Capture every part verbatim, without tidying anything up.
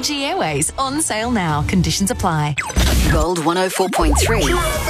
Fiji Airways on sale now. Conditions apply. Gold one oh four point three.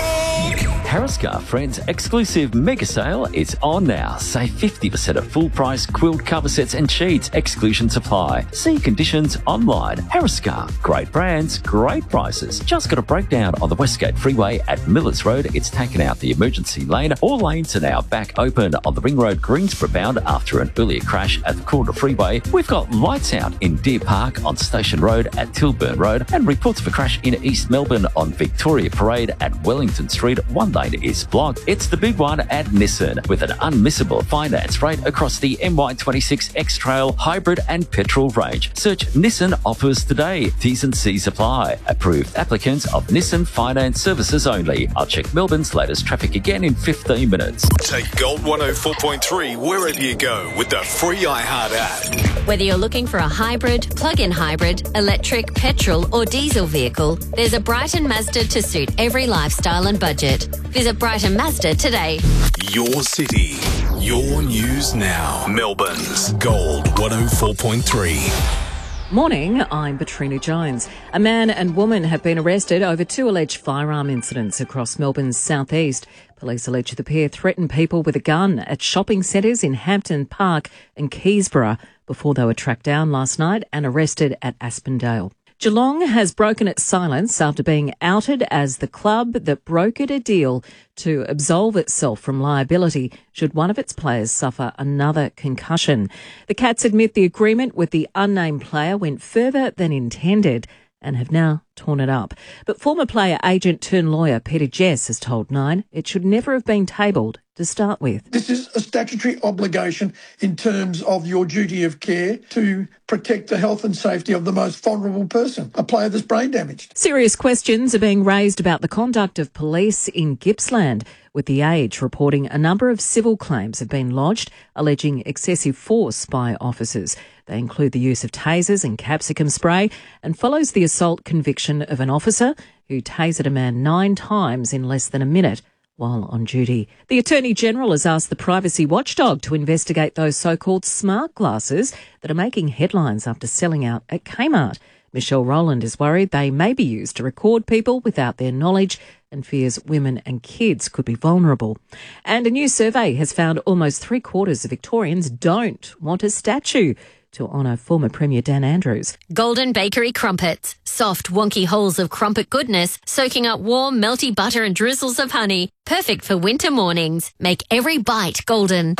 Hariscar Friends exclusive mega sale is on now. Save fifty percent of full price quilt cover sets and sheets. Exclusion supply. See conditions online. Hariscar. Great brands, great prices. Just got a breakdown on the Westgate Freeway at Millers Road. It's taken out the emergency lane. All lanes are now back open on the Ring Road Greensboro bound after an earlier crash at the Corner Freeway. We've got lights out in Deer Park on Station Road at Tilburn Road and reports of a crash in East Melbourne on Victoria Parade at Wellington Street. One lane is blocked. It's the big one at Nissan with an unmissable finance rate across the M Y twenty-six X-Trail hybrid and petrol range. Search Nissan offers today. T's and C's apply. Approved applicants of Nissan Finance Services only. I'll check Melbourne's latest traffic again in fifteen minutes. Take Gold one oh four point three wherever you go with the free iHeart app. Whether you're looking for a hybrid, plug-in hybrid, electric, petrol or diesel vehicle, there's a Brighton Mazda to suit every lifestyle and budget. Visit Brighton Mazda today. Your city, your news now. Melbourne's Gold one oh four point three. Morning, I'm Katrina Jones. A man and woman have been arrested over two alleged firearm incidents across Melbourne's southeast. Police allege the pair threatened people with a gun at shopping centres in Hampton Park and Keysborough before they were tracked down last night and arrested at Aspendale. Geelong has broken its silence after being outed as the club that brokered a deal to absolve itself from liability should one of its players suffer another concussion. The Cats admit the agreement with the unnamed player went further than intended and have now torn it up. But former player agent turned lawyer Peter Jess has told Nine it should never have been tabled to start with. This is a statutory obligation in terms of your duty of care to protect the health and safety of the most vulnerable person, a player that's brain damaged. Serious questions are being raised about the conduct of police in Gippsland, with The Age reporting a number of civil claims have been lodged alleging excessive force by officers. They include the use of tasers and capsicum spray and follows the assault conviction of an officer who tasered a man nine times in less than a minute while on duty. The Attorney-General has asked the privacy watchdog to investigate those so-called smart glasses that are making headlines after selling out at Kmart. Michelle Rowland is worried they may be used to record people without their knowledge and fears women and kids could be vulnerable. And a new survey has found almost three quarters of Victorians don't want a statue to honour former Premier Dan Andrews. Golden Bakery Crumpets. Soft, wonky holes of crumpet goodness, soaking up warm, melty butter and drizzles of honey. Perfect for winter mornings. Make every bite golden.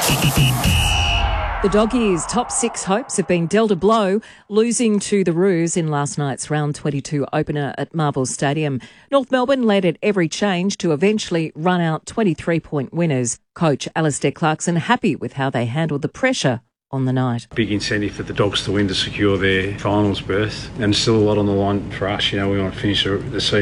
The Doggies' top six hopes have been dealt a blow, losing to the Roos in last night's round twenty-two opener at Marvel Stadium. North Melbourne led at every change to eventually run out twenty-three point winners. Coach Alistair Clarkson happy with how they handled the pressure on the night. Big incentive for the Dogs to win to secure their finals berth, and still a lot on the line for us. You know, we want to finish the season